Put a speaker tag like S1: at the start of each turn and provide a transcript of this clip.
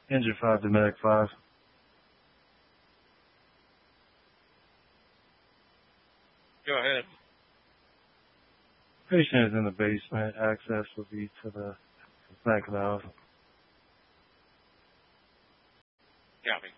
S1: Engine 5 to Medic 5.
S2: Go ahead.
S1: Patient is in the basement. Access will be to the back of the house.
S2: Copy.